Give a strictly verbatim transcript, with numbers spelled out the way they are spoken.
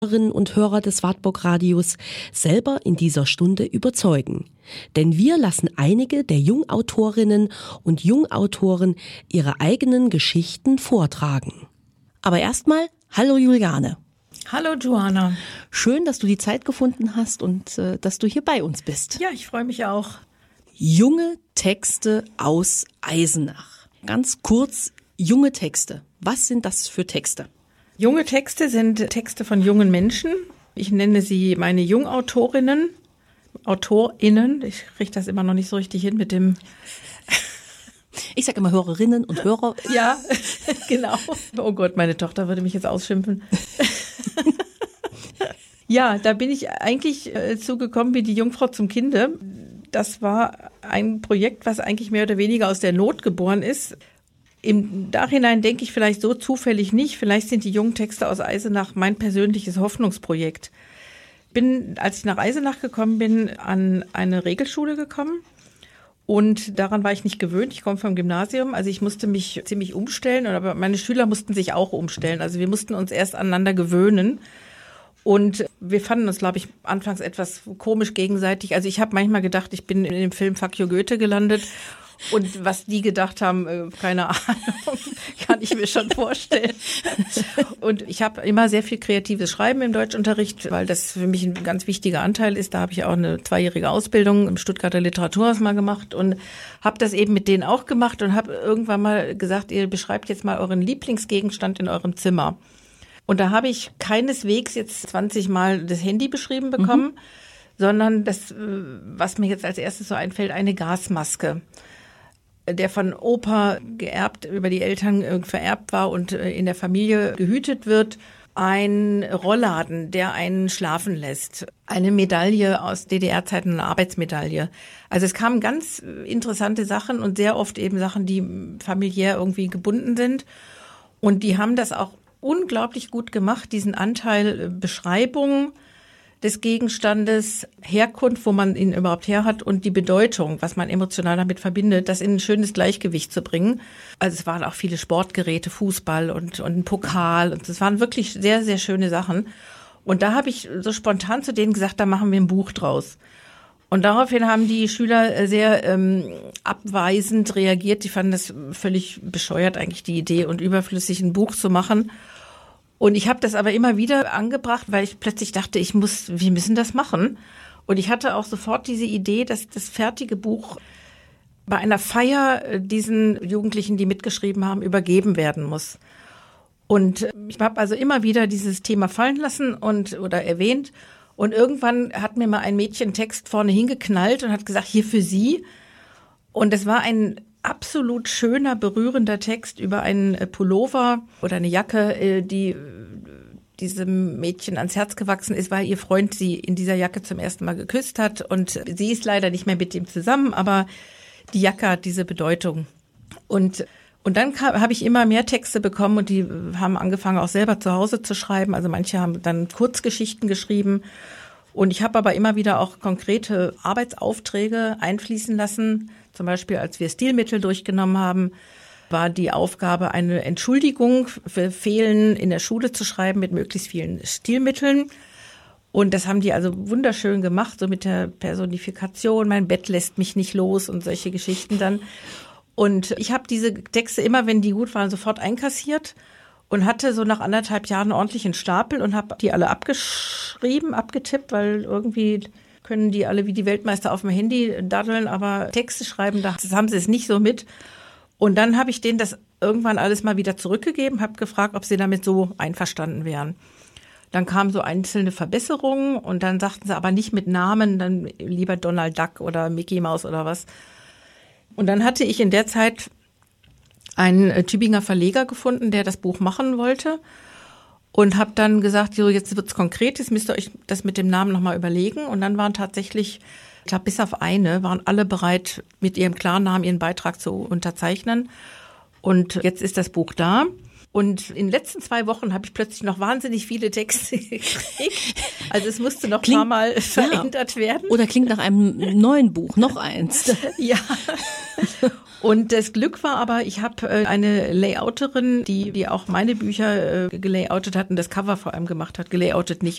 Hörerinnen und Hörer des Wartburg Radios selber in dieser Stunde überzeugen. Denn wir lassen einige der Jungautorinnen und Jungautoren ihre eigenen Geschichten vortragen. Aber erstmal, hallo Juliane. Hallo Joanna. Schön, dass du die Zeit gefunden hast und äh, dass du hier bei uns bist. Ja, ich freue mich auch. Junge Texte aus Eisenach. Ganz kurz, junge Texte. Was sind das für Texte? Junge Texte sind Texte von jungen Menschen. Ich nenne sie meine Jungautorinnen, AutorInnen. Ich kriege das immer noch nicht so richtig hin mit dem... Ich sage immer Hörerinnen und Hörer. Ja, genau. Oh Gott, meine Tochter würde mich jetzt ausschimpfen. Ja, da bin ich eigentlich äh, zugekommen wie die Jungfrau zum Kinde. Das war ein Projekt, was eigentlich mehr oder weniger aus der Not geboren ist. Im Nachhinein denke ich vielleicht so zufällig nicht. Vielleicht sind die jungen Texte aus Eisenach mein persönliches Hoffnungsprojekt. Bin, als ich nach Eisenach gekommen bin, an eine Regelschule gekommen. Und daran war ich nicht gewöhnt. Ich komme vom Gymnasium, also ich musste mich ziemlich umstellen. Aber meine Schüler mussten sich auch umstellen. Also wir mussten uns erst aneinander gewöhnen. Und wir fanden uns, glaube ich, anfangs etwas komisch gegenseitig. Also ich habe manchmal gedacht, ich bin in dem Film Fuck you Goethe gelandet. Und was die gedacht haben, keine Ahnung, kann ich mir schon vorstellen. Und ich habe immer sehr viel kreatives Schreiben im Deutschunterricht, weil das für mich ein ganz wichtiger Anteil ist. Da habe ich auch eine zweijährige Ausbildung im Stuttgarter Literaturhaus mal gemacht und habe das eben mit denen auch gemacht und habe irgendwann mal gesagt, ihr beschreibt jetzt mal euren Lieblingsgegenstand in eurem Zimmer. Und da habe ich keineswegs jetzt zwanzig Mal das Handy beschrieben bekommen, mhm. sondern das, was mir jetzt als erstes so einfällt, eine Gasmaske, der von Opa geerbt, über die Eltern vererbt war und in der Familie gehütet wird. Ein Rollladen, der einen schlafen lässt. Eine Medaille aus D D R-Zeiten, eine Arbeitsmedaille. Also es kamen ganz interessante Sachen und sehr oft eben Sachen, die familiär irgendwie gebunden sind. Und die haben das auch unglaublich gut gemacht, diesen Anteil Beschreibung des Gegenstandes, Herkunft, wo man ihn überhaupt her hat und die Bedeutung, was man emotional damit verbindet, das in ein schönes Gleichgewicht zu bringen. Also es waren auch viele Sportgeräte, Fußball und, und ein Pokal und es waren wirklich sehr, sehr schöne Sachen. Und da habe ich so spontan zu denen gesagt, da machen wir ein Buch draus. Und daraufhin haben die Schüler sehr ähm, abweisend reagiert. Die fanden das völlig bescheuert eigentlich, die Idee und überflüssig, ein Buch zu machen. Und ich habe das aber immer wieder angebracht, weil ich plötzlich dachte, ich muss, wir müssen das machen. Und ich hatte auch sofort diese Idee, dass das fertige Buch bei einer Feier diesen Jugendlichen, die mitgeschrieben haben, übergeben werden muss. Und ich habe also immer wieder dieses Thema fallen lassen und oder erwähnt. Und irgendwann hat mir mal ein Mädchen einen Text vorne hingeknallt und hat gesagt, hier für Sie. Und es war ein absolut schöner, berührender Text über einen Pullover oder eine Jacke, die diesem Mädchen ans Herz gewachsen ist, weil ihr Freund sie in dieser Jacke zum ersten Mal geküsst hat. Und sie ist leider nicht mehr mit ihm zusammen, aber die Jacke hat diese Bedeutung. Und und dann habe ich immer mehr Texte bekommen und die haben angefangen auch selber zu Hause zu schreiben. Also manche haben dann Kurzgeschichten geschrieben. Und ich habe aber immer wieder auch konkrete Arbeitsaufträge einfließen lassen. Zum Beispiel, als wir Stilmittel durchgenommen haben, war die Aufgabe, eine Entschuldigung für Fehlen in der Schule zu schreiben mit möglichst vielen Stilmitteln. Und das haben die also wunderschön gemacht, so mit der Personifikation. Mein Bett lässt mich nicht los und solche Geschichten dann. Und ich habe diese Texte immer, wenn die gut waren, sofort einkassiert und hatte so nach anderthalb Jahren einen ordentlichen Stapel und habe die alle abgeschrieben, abgetippt, weil irgendwie können die alle wie die Weltmeister auf dem Handy daddeln, aber Texte schreiben, das haben sie es nicht so mit. Und dann habe ich denen das irgendwann alles mal wieder zurückgegeben, habe gefragt, ob sie damit so einverstanden wären. Dann kamen so einzelne Verbesserungen und dann sagten sie aber nicht mit Namen, dann lieber Donald Duck oder Mickey Mouse oder was. Und dann hatte ich in der Zeit einen Tübinger Verleger gefunden, der das Buch machen wollte und habe dann gesagt, so jetzt wird's konkret, jetzt müsst ihr euch das mit dem Namen nochmal überlegen. Und dann waren tatsächlich, ich glaube bis auf eine, waren alle bereit, mit ihrem Klarnamen ihren Beitrag zu unterzeichnen. Und jetzt ist das Buch da. Und in den letzten zwei Wochen habe ich plötzlich noch wahnsinnig viele Texte gekriegt. Also es musste noch klingt, ein paar Mal verändert ja, werden. Oder klingt nach einem neuen Buch, noch eins. Ja. Und das Glück war aber, ich habe eine Layouterin, die, die auch meine Bücher gelayoutet hat und das Cover vor allem gemacht hat, gelayoutet nicht,